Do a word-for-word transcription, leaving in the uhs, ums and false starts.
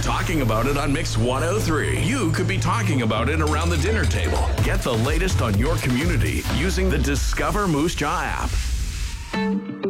talking about it on Mix one oh three. You could be talking about it around the dinner table. Get the latest on your community using the Discover Moose Jaw app.